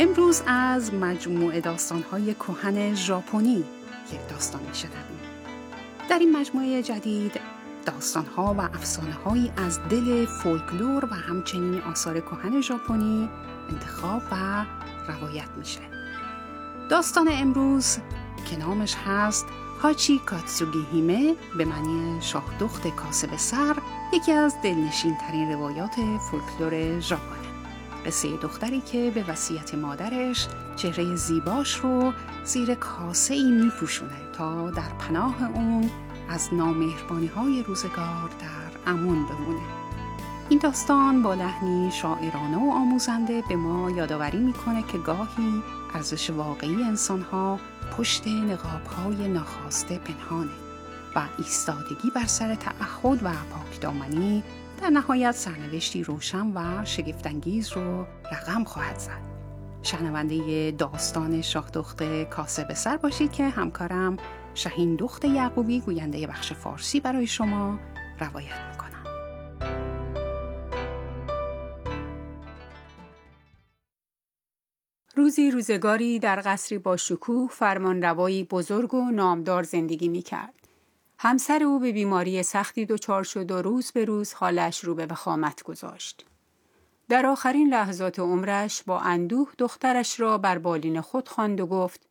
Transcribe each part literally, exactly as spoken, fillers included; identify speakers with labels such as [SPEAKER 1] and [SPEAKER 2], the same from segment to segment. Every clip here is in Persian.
[SPEAKER 1] امروز از مجموعه داستان‌های کهن ژاپنی یک داستان می‌شنویم. در این مجموعه جدید داستان‌ها و افسانه‌هایی از دل فولکلور و همچنین آثار کهن ژاپنی انتخاب و روایت میشه. داستان امروز که نامش هست هاچی کاتسوگی هیمه به معنی شاه دخت کاسب سر، یکی از دلنشین ترین روایات فولکلور ژاپنه. قصه دختری که به وصیت مادرش چهره زیباش رو زیر کاسه ای می پوشونه تا در پناه اون از نامهربانی های روزگار در امان بمونه. این داستان با لحنی شاعرانه و آموزنده به ما یادآوری میکنه که گاهی ارزش واقعی انسانها پشت نقاب‌های ناخواسته پنهانه و ایستادگی بر سر تعهد و پاکدامنی در نهایت سرنوشتی روشن و شگفت‌انگیز رو رقم خواهد زد. شنونده داستان شاه دخت کاسب سر باشید که همکارم شهین دخت یعقوبی گوینده بخش فارسی برای شما روایت میکنم.
[SPEAKER 2] روزی روزگاری در قصری با شکوه فرمانروایی بزرگ و نامدار زندگی میکرد. همسر او به بیماری سختی دچار شد و روز به روز حالش رو به وخامت گذاشت. در آخرین لحظات عمرش با اندوه دخترش را بر بالین خود خواند و گفت: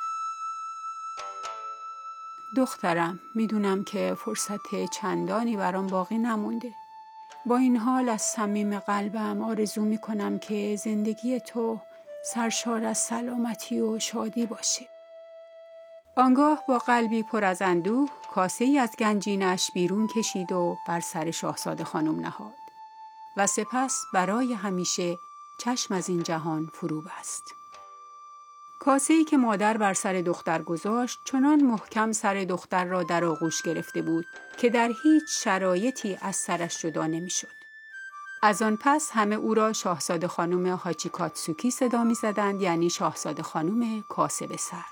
[SPEAKER 2] دخترم، میدونم که فرصت چندانی برام باقی نمونده. با این حال از صمیم قلبم آرزو میکنم که زندگی تو سرشار از سلامتی و شادی باشه. آنگاه با قلبی پر از اندوه کاسه‌ای از گنجینش بیرون کشید و بر سر شاهزاده خانم نهاد و سپس برای همیشه چشم از این جهان فرو بست. کاسه‌ای که مادر بر سر دختر گذاشت چنان محکم سر دختر را در آغوش گرفته بود که در هیچ شرایطی از سرش جدا نمی‌شد. از آن پس همه او را شاهزاده خانم هاچی کاتسوکی صدا می‌زدند، یعنی شاهزاده خانم کاسب سر.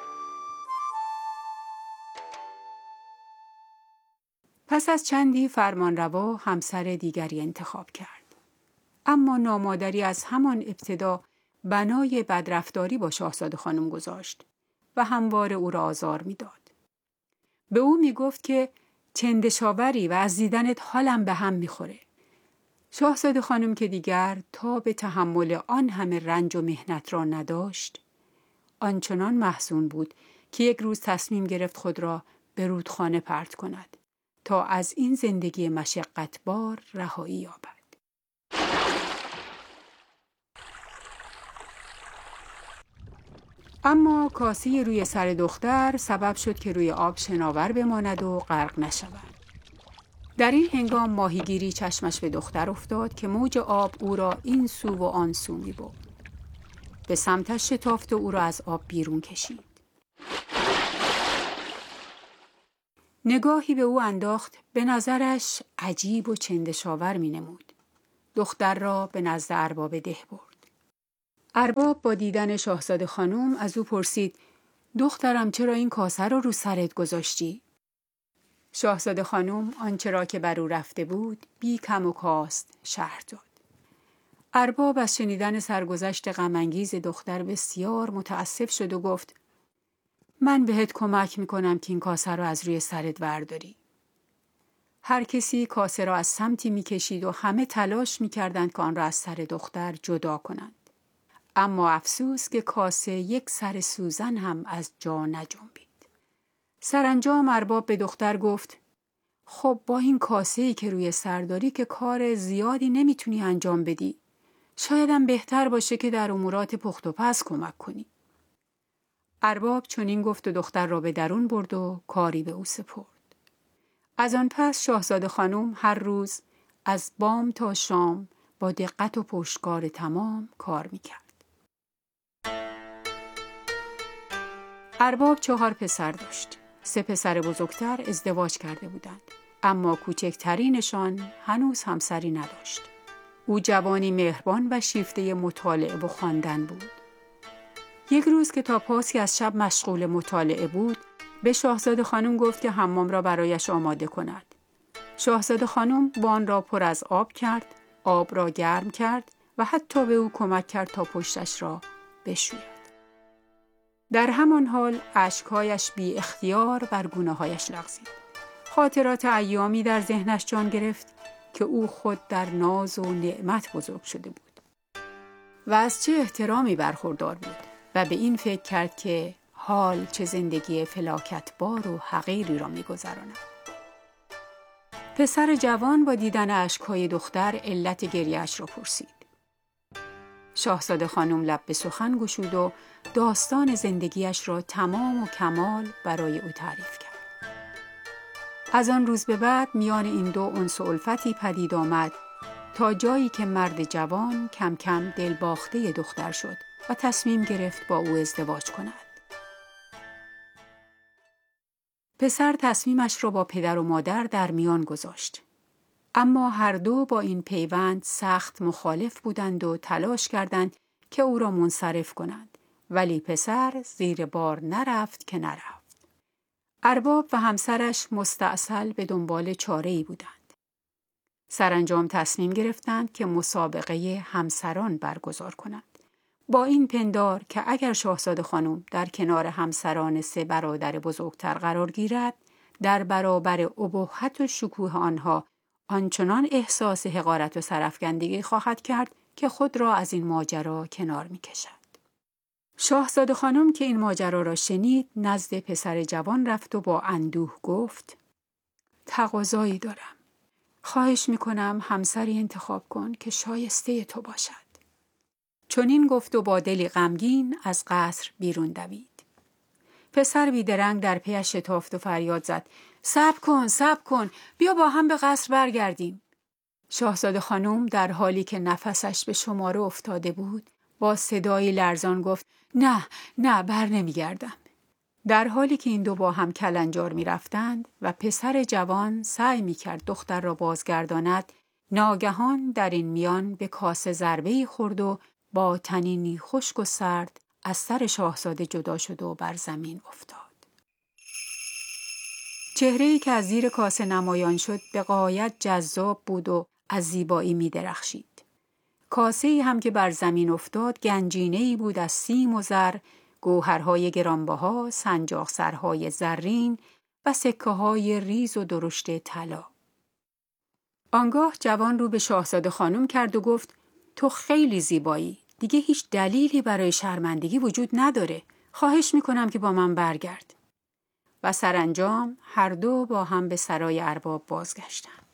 [SPEAKER 2] پس از چندی فرمانروا همسر دیگری انتخاب کرد. اما نامادری از همان ابتدا بنای بدرفتاری با شاهزاده خانم گذاشت و همواره او را آزار می‌داد. به او می‌گفت که چندشاوری و از دیدنت حالم به هم می‌خوره. شاهزاده خانم که دیگر تا به تحمل آن همه رنج و مهنت را نداشت، آنچنان محزون بود که یک روز تصمیم گرفت خود را به رودخانه پرت کند تا از این زندگی مشقتبار رهایی یابد. اما کاسه روی سر دختر سبب شد که روی آب شناور بماند و غرق نشود. در این هنگام ماهیگیری چشمش به دختر افتاد که موج آب او را این سو و آن سو می برد. به سمتش شتافت و او را از آب بیرون کشید. نگاهی به او انداخت، به نظرش عجیب و چندشاور می نمود. دختر را به نزد ارباب ده برد. ارباب با دیدن شاهزاده خانم از او پرسید: دخترم، چرا این کاسه را رو سرت گذاشتی؟ شاهزاده خانم آنچه را که بر او رفته بود بی کم و کاست شرح داد. ارباب از شنیدن سرگذشت غم‌انگیز دختر بسیار متاسف شد و گفت: من بهت کمک میکنم که این کاسه را از روی سرت برداری. هر کسی کاسه را از سمتی میکشید و همه تلاش میکردند که آن را از سر دختر جدا کنند. اما افسوس که کاسه یک سر سوزن هم از جا نجنبید. سرانجام ارباب به دختر گفت: خب با این کاسه‌ای که روی سر داری که کار زیادی نمیتونی انجام بدی. شایدم بهتر باشه که در امورات پخت و پز کمک کنی. ارباب چنین گفت و دختر را به درون برد و کاری به او سپرد. از آن پس شاهزاده خانم هر روز از بام تا شام با دقت و پشتکار تمام کار میکرد. ارباب چهار پسر داشت. سه پسر بزرگتر ازدواج کرده بودند، اما کوچکترینشان هنوز همسری نداشت. او جوانی مهربان و شیفته مطالعه و خواندن بود. یک روز که تا پاسی از شب مشغول مطالعه بود، به شاهزاده خانم گفت که حمام را برایش آماده کند. شاهزاده خانم وان را پر از آب کرد، آب را گرم کرد و حتی به او کمک کرد تا پشتش را بشوید. در همان حال اشکهایش بی اختیار بر گونه‌هایش لغزید. خاطرات ایامی در ذهنش جان گرفت که او خود در ناز و نعمت بزرگ شده بود و از چه احترامی برخوردار بود و به این فکر کرد که حال چه زندگی فلاکتبار و حقیری را می‌گذراند. پسر جوان با دیدن اشک‌های دختر علت گریه‌اش را پرسید. شاهزاده خانم لب به سخن گشود و داستان زندگیش را تمام و کمال برای او تعریف کرد. از آن روز به بعد میان این دو انس و الفتی پدید آمد تا جایی که مرد جوان کم کم دلباخته دختر شد و تصمیم گرفت با او ازدواج کند. پسر تصمیمش را با پدر و مادر در میان گذاشت. اما هر دو با این پیوند سخت مخالف بودند و تلاش کردند که او را منصرف کنند، ولی پسر زیر بار نرفت که نرفت. ارباب و همسرش مستعسل به دنبال چاره‌ای بودند. سرانجام تصمیم گرفتند که مسابقه همسران برگزار کنند. با این پندار که اگر شاهزاده خانم در کنار همسران سه برادر بزرگتر قرار گیرد، در برابر ابهت و شکوه آنها آنچنان احساس حقارت و سرافکندگی خواهد کرد که خود را از این ماجرا کنار می کشد. شاهزاده خانم که این ماجرا را شنید نزد پسر جوان رفت و با اندوه گفت: تقاضایی دارم. خواهش می کنم همسری انتخاب کن که شایسته تو باشد. چنین گفت و با دلی غمگین از قصر بیرون دوید. پسر بیدرنگ در پیش شتافت و فریاد زد: صبر کن، صبر کن، بیا با هم به قصر برگردیم. شاهزاده خانم در حالی که نفسش به شماره افتاده بود با صدایی لرزان گفت: نه، نه، بر نمیگردم. در حالی که این دو با هم کلنجار می رفتند و پسر جوان سعی می کرد دختر را بازگرداند، ناگهان در این میان به کاسه ضربه‌ای خورد و با تنینی خشک و سرد از سر شاهزاده جدا شد و بر زمین افتاد. چهره‌ای که از زیر کاسه نمایان شد به غایت جذاب بود و از زیبایی می درخشید. کاسه‌ای هم که بر زمین افتاد گنجینه‌ای بود از سیم و زر، گوهرهای گرانبها، سنجاقسرهای زرین و سکه‌های ریز و درشت طلا. آنگاه جوان رو به شاهزاده خانم کرد و گفت: تو خیلی زیبایی. دیگه هیچ دلیلی برای شرمندگی وجود نداره. خواهش میکنم که با من برگرد. و سرانجام هر دو با هم به سرای ارباب بازگشتند.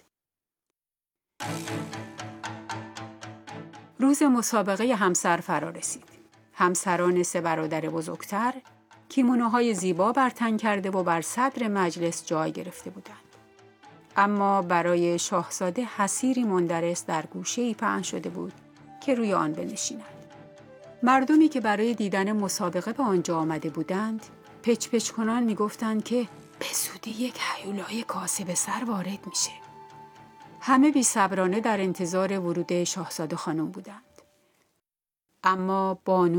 [SPEAKER 2] روز مسابقه همسر فرا رسید. همسران سه برادر بزرگتر کیمونوهای زیبا بر تن کرده و بر صدر مجلس جای گرفته بودند. اما برای شاهزاده حصیری مندرس در گوشه‌ای پهن شده بود که روی آن بنشیند. مردمی که برای دیدن مسابقه به آنجا آمده بودند پچ پچ کنان می گفتند که به زودی یک هیولای کاسه به سر وارد میشه. همه بی صبرانه در انتظار ورود شاهزاده خانم بودند. اما بانو